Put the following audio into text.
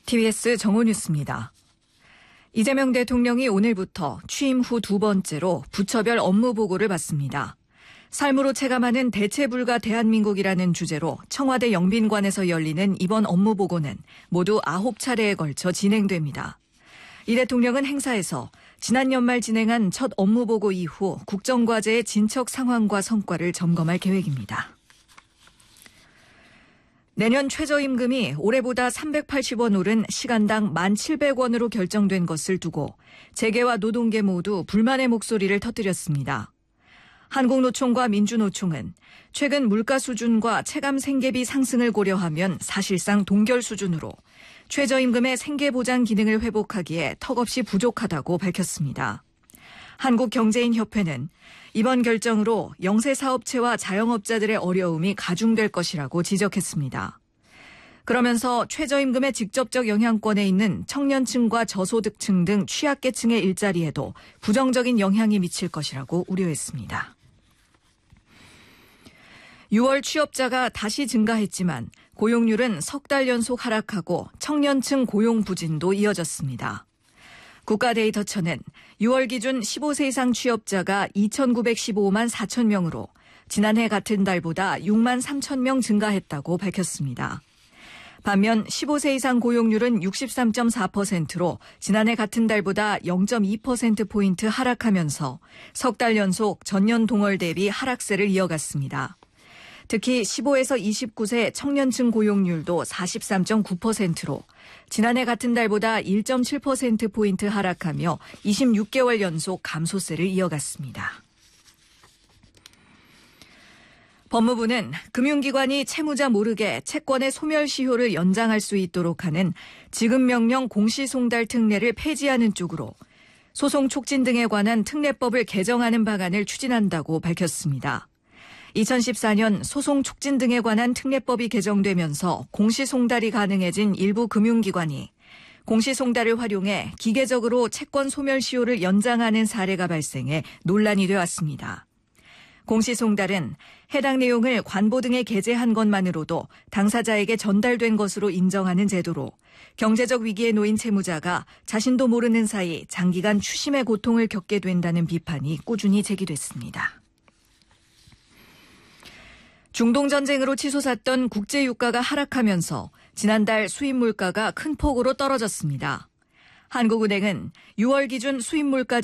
TBS 정오뉴스입니다. 이재명 대통령이 오늘부터 취임 후 두 번째로 부처별 업무 보고를 받습니다. 삶으로 체감하는 대체 불가 대한민국이라는 주제로 청와대 영빈관에서 열리는 이번 업무 보고는 모두 9차례에 걸쳐 진행됩니다. 이 대통령은 행사에서 지난 연말 진행한 첫 업무 보고 이후 국정과제의 진척 상황과 성과를 점검할 계획입니다. 내년 최저임금이 올해보다 380원 오른 시간당 1,700원으로 결정된 것을 두고 재계와 노동계 모두 불만의 목소리를 터뜨렸습니다. 한국노총과 민주노총은 최근 물가 수준과 체감 생계비 상승을 고려하면 사실상 동결 수준으로 최저임금의 생계보장 기능을 회복하기에 턱없이 부족하다고 밝혔습니다. 한국경제인협회는 이번 결정으로 영세사업체와 자영업자들의 어려움이 가중될 것이라고 지적했습니다. 그러면서 최저임금의 직접적 영향권에 있는 청년층과 저소득층 등 취약계층의 일자리에도 부정적인 영향이 미칠 것이라고 우려했습니다. 6월 취업자가 다시 증가했지만 고용률은 석 달 연속 하락하고 청년층 고용 부진도 이어졌습니다. 국가데이터처는 6월 기준 15세 이상 취업자가 2,915만 4천 명으로 지난해 같은 달보다 6만 3천 명 증가했다고 밝혔습니다. 반면 15세 이상 고용률은 63.4%로 지난해 같은 달보다 0.2%포인트 하락하면서 석 달 연속 전년 동월 대비 하락세를 이어갔습니다. 특히 15에서 29세 청년층 고용률도 43.9%로 지난해 같은 달보다 1.7%포인트 하락하며 26개월 연속 감소세를 이어갔습니다. 법무부는 금융기관이 채무자 모르게 채권의 소멸시효를 연장할 수 있도록 하는 지급명령 공시송달 특례를 폐지하는 쪽으로 소송 촉진 등에 관한 특례법을 개정하는 방안을 추진한다고 밝혔습니다. 2014년 소송 촉진 등에 관한 특례법이 개정되면서 공시송달이 가능해진 일부 금융기관이 공시송달을 활용해 기계적으로 채권 소멸시효를 연장하는 사례가 발생해 논란이 되었습니다. 공시송달은 해당 내용을 관보 등에 게재한 것만으로도 당사자에게 전달된 것으로 인정하는 제도로 경제적 위기에 놓인 채무자가 자신도 모르는 사이 장기간 추심의 고통을 겪게 된다는 비판이 꾸준히 제기됐습니다. 중동전쟁으로 치솟았던 국제유가가 하락하면서 지난달 수입물가가 큰 폭으로 떨어졌습니다. 한국은행은 6월 기준 수입물가